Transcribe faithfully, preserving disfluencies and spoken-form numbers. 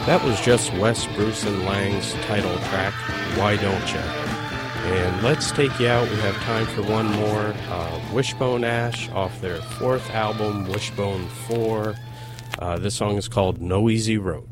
That was just Wes Bruce and Lang's title track, Why Don't Ya? And let's take you out. We have time for one more. Uh, Wishbone Ash off their fourth album, Wishbone four. Uh, this song is called No Easy Road.